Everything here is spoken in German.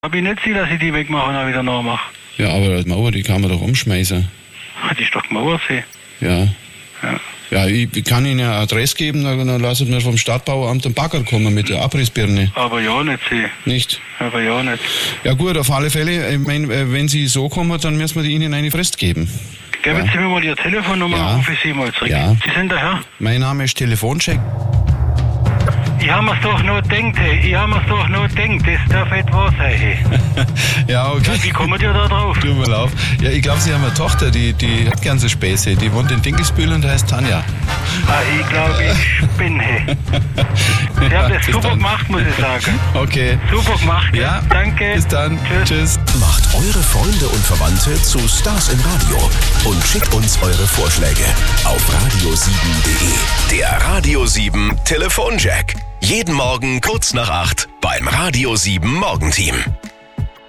Hab ich nicht gesehen, dass ich die wegmache und auch wieder nachmache. Ja, aber die Mauer, die kann man doch umschmeißen. Die ist doch die Mauer sehen. Ja. Ja. Ja, ich kann Ihnen eine Adresse geben, dann lassen wir vom Stadtbauamt den Bagger kommen mit der Abrissbirne. Aber ja nicht sehen. Nicht? Aber ja nicht. Ja gut, auf alle Fälle, ich mein, wenn Sie so kommen, dann müssen wir Ihnen eine Frist geben. Geben Sie mir mal Ihre Telefonnummer, Ja. dann rufe ich Sie mal zurück. Ja. Sie sind der Herr? Mein Name ist Telefoncheck. Ich habe mir's doch noch gedacht, das darf nicht wahr sein. Hey. Ja, okay. Wie kommt ihr da drauf? Tut mir leid. Ja, ich glaube, Sie haben eine Tochter, die hat gern so Späße. Die wohnt in Dinkelsbühl und heißt Tanja. Ich glaube, ich spinne. Hey. Sie haben das bis super dann. gemacht, muss ich sagen. Okay. Super gemacht. Ja, Danke. bis dann. Tschüss. Macht eure Freunde und Verwandte zu Stars im Radio und schickt uns eure Vorschläge auf radio7.de. Der Radio 7 Telefonjack. Jeden Morgen kurz nach 8 beim Radio 7 Morgenteam.